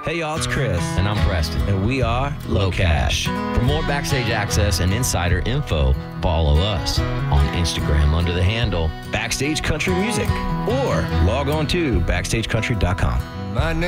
Hey y'all, it's Chris. And I'm Preston. And we are Low Cash. For more backstage access and insider info, follow us on Instagram under the handle Backstage Country Music, or log on to BackstageCountry.com.